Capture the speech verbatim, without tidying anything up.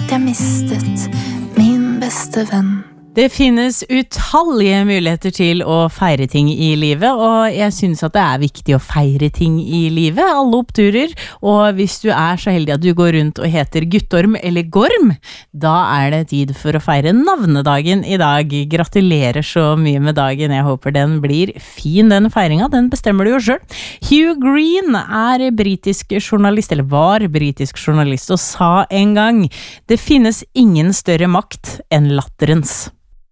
at jeg mistet min beste venn. Det finnes utallige muligheter til å feire ting i livet, og jeg synes at det er viktig å feire ting i livet, alle oppturer, og hvis du er så heldig at du går rundt og heter Guttorm eller Gorm, da er det tid for å feire navnedagen i dag. Gratulerer så mye med dagen, jeg håper den blir fin, den feiringen, den bestemmer du jo selv. Hugh Green er britisk journalist, eller var britisk journalist, og sa en gang, det finnes ingen større makt enn latterens.